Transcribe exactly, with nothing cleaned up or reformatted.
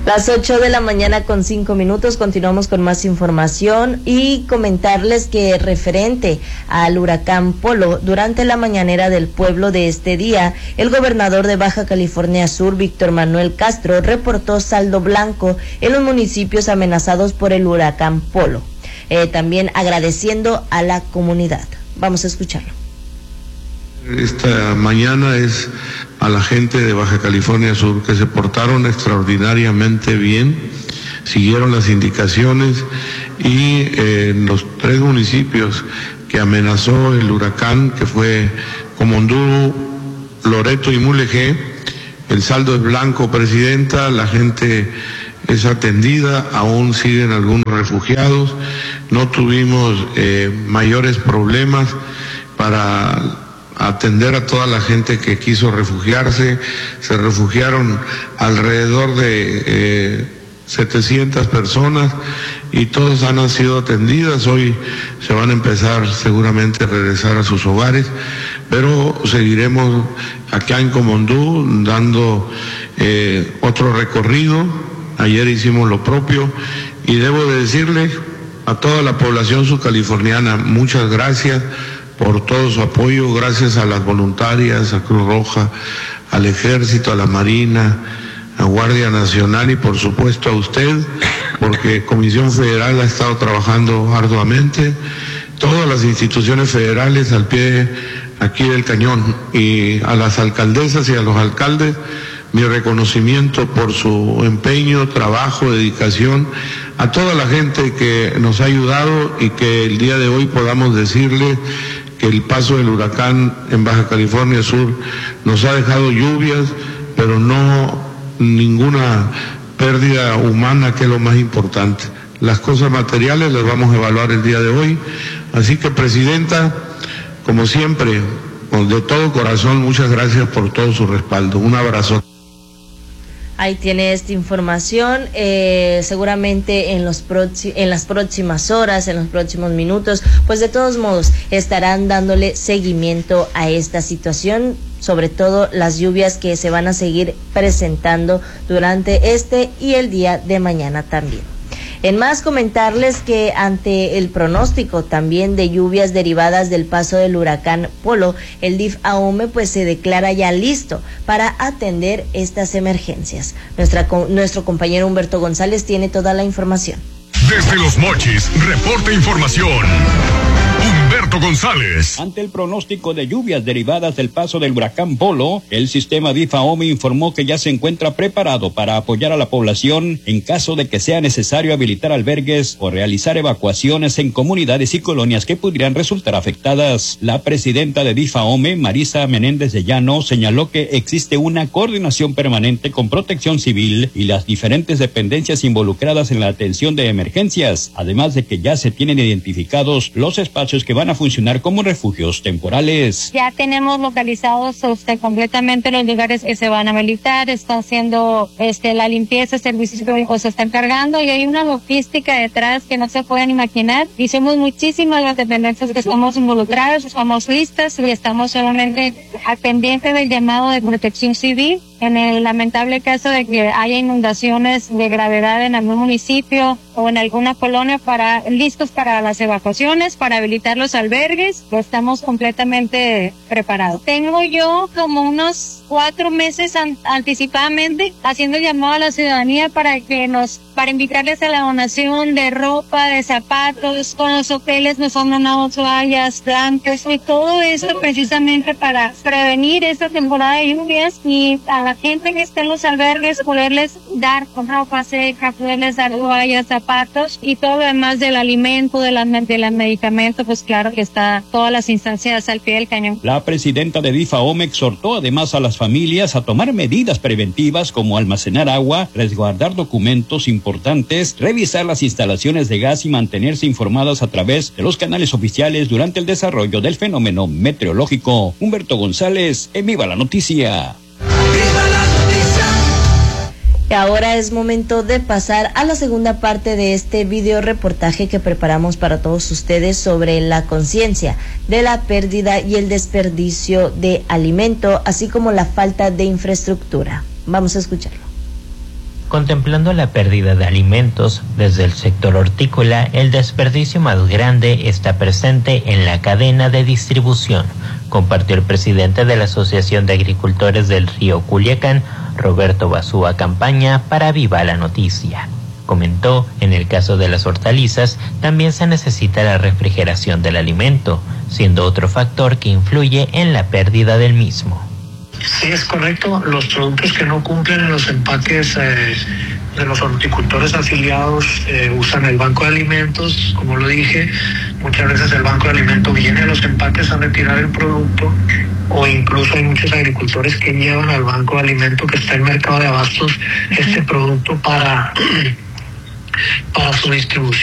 Las ocho de la mañana con cinco minutos, continuamos con más información y comentarles que referente al huracán Polo, durante la mañanera del pueblo de este día, el gobernador de Baja California Sur, Víctor Manuel Castro, reportó saldo blanco en los municipios amenazados por el huracán Polo, eh, también agradeciendo a la comunidad. Vamos a escucharlo. Esta mañana es a la gente de Baja California Sur que se portaron extraordinariamente bien, siguieron las indicaciones y eh, en los tres municipios que amenazó el huracán, que fue Comondú, Loreto y Mulegé, el saldo es blanco, Presidenta, la gente es atendida, aún siguen algunos refugiados, no tuvimos eh, mayores problemas para atender a toda la gente que quiso refugiarse. Se refugiaron alrededor de eh, setecientas personas y todas han sido atendidas. Hoy se van a empezar seguramente a regresar a sus hogares, pero seguiremos acá en Comondú dando eh, otro recorrido. Ayer hicimos lo propio y debo de decirle a toda la población subcaliforniana, muchas gracias por todo su apoyo, gracias a las voluntarias, a Cruz Roja, al Ejército, a la Marina, a Guardia Nacional y por supuesto a usted, porque Comisión Federal ha estado trabajando arduamente, todas las instituciones federales al pie aquí del cañón, y a las alcaldesas y a los alcaldes, mi reconocimiento por su empeño, trabajo, dedicación, a toda la gente que nos ha ayudado y que el día de hoy podamos decirle que el paso del huracán en Baja California Sur nos ha dejado lluvias, pero no ninguna pérdida humana, que es lo más importante. Las cosas materiales las vamos a evaluar el día de hoy. Así que, Presidenta, como siempre, de todo corazón, muchas gracias por todo su respaldo. Un abrazo. Ahí tiene esta información, eh, seguramente en los proxi- en las próximas horas, en los próximos minutos, pues de todos modos estarán dándole seguimiento a esta situación, sobre todo las lluvias que se van a seguir presentando durante este y el día de mañana también. En más, comentarles que ante el pronóstico también de lluvias derivadas del paso del huracán Polo, el D I F AOME pues se declara ya listo para atender estas emergencias. Nuestra, nuestro compañero Humberto González tiene toda la información. Desde Los Mochis, reporta información Humberto González. Ante el pronóstico de lluvias derivadas del paso del huracán Polo, el sistema D I F AOME informó que ya se encuentra preparado para apoyar a la población en caso de que sea necesario habilitar albergues o realizar evacuaciones en comunidades y colonias que pudieran resultar afectadas. La presidenta de D I F AOME, Marisa Menéndez de Llano, señaló que existe una coordinación permanente con Protección Civil y las diferentes dependencias involucradas en la atención de emergencias, además de que ya se tienen identificados los espacios que van a funcionar como refugios temporales. Ya tenemos localizados este, completamente los lugares que se van a habilitar, está haciendo este, la limpieza, servicios públicos se están cargando y hay una logística detrás que no se pueden imaginar. Y somos muchísimas las dependencias que estamos involucradas, estamos listas y estamos solamente al pendiente del llamado de Protección Civil. En el lamentable caso de que haya inundaciones de gravedad en algún municipio o en alguna colonia, para listos para las evacuaciones, para habilitar los albergues, estamos completamente preparados. Tengo yo como unos cuatro meses an- anticipadamente haciendo llamado a la ciudadanía para que nos, para invitarles a la donación de ropa, de zapatos, con los hoteles nos han donado toallas, blancos y todo esto precisamente para prevenir esta temporada de lluvias y a la gente que esté en los albergues poderles dar con ropa seca, poderles dar toallas, zapatos y todo lo demás del alimento, de la, de la medicamento, pues claro que está todas las instancias al pie del cañón. La presidenta de D I F AOME exhortó además a las familias a tomar medidas preventivas como almacenar agua, resguardar documentos importantes, revisar las instalaciones de gas y mantenerse informadas a través de los canales oficiales durante el desarrollo del fenómeno meteorológico. Humberto González, en Viva la Noticia. Ahora es momento de pasar a la segunda parte de este video reportaje que preparamos para todos ustedes sobre la conciencia de la pérdida y el desperdicio de alimento, así como la falta de infraestructura. Vamos a escucharlo. Contemplando la pérdida de alimentos desde el sector hortícola, el desperdicio más grande está presente en la cadena de distribución, compartió el presidente de la Asociación de Agricultores del Río Culiacán, Roberto Basúa Campaña, para Viva la Noticia. Comentó, en el caso de las hortalizas, también se necesita la refrigeración del alimento, siendo otro factor que influye en la pérdida del mismo. Sí, es correcto. Los productos que no cumplen en los empaques eh, de los horticultores afiliados eh, usan el banco de alimentos, como lo dije. Muchas veces el banco de alimentos viene a los empaques a retirar el producto, o incluso hay muchos agricultores que llevan al banco de alimentos que está en el mercado de abastos este producto para, para su distribución.